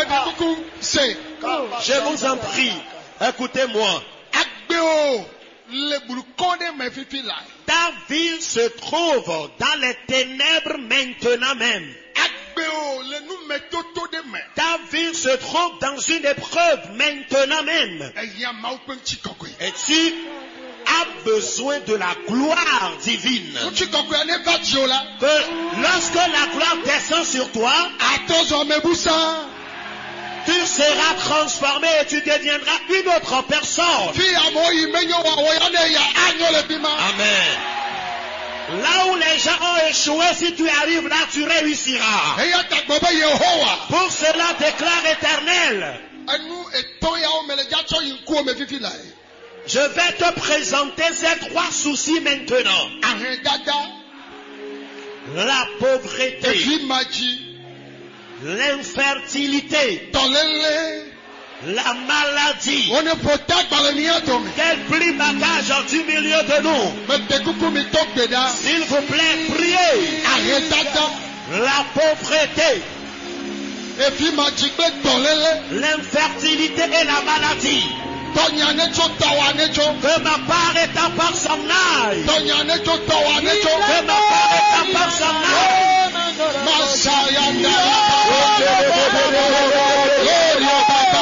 Je vous en prie, écoutez-moi. Ta ville se trouve dans les ténèbres maintenant même. Ta ville se trouve dans une épreuve maintenant même. Et tu as besoin de la gloire divine. Que lorsque la gloire descend sur toi, tu seras transformé et tu deviendras une autre personne. Amen. Là où les gens ont échoué, si tu arrives là, tu réussiras. Pour cela, déclare Éternel. Je vais te présenter ces 3 soucis maintenant. La pauvreté, l'infertilité, la maladie. Quel pli bagage du milieu de nous. S'il vous plaît, priez. La pauvreté, l'infertilité et la maladie. Que ma part est en par son âge. Que ma part est en par son âge.